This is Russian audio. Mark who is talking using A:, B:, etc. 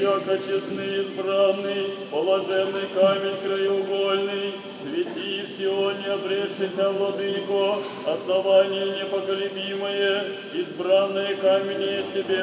A: яко честный избранный, положенный камень краеугольный, свети в Сионе, обретшийся владыко, основание непоколебимое, избранное камень себе